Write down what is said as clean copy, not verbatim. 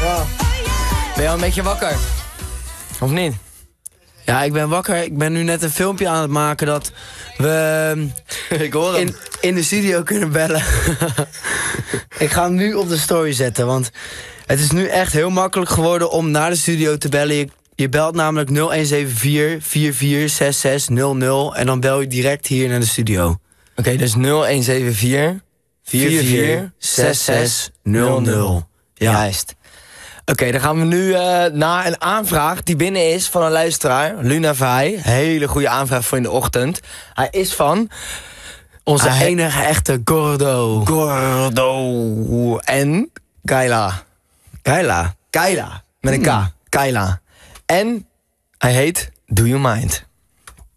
Ben je al een beetje wakker? Of niet? Ja, ik ben wakker. Ik ben nu net een filmpje aan het maken dat we Ik hoor hem. in de studio kunnen bellen. Ik ga hem nu op de story zetten, want het is nu echt heel makkelijk geworden om naar de studio te bellen. Je belt namelijk 0174 446600 en dan bel je direct hier naar de studio. Oké, dus 0174 446600. Ja. Juist. Oké, dan gaan we nu naar een aanvraag die binnen is van een luisteraar. Luna Vai. Hele goede aanvraag voor in de ochtend. Hij is van Onze enige echte Gordo. Gordo en Kayla. Kayla. Kayla. Met een K. Kayla. En hij heet Do You Mind.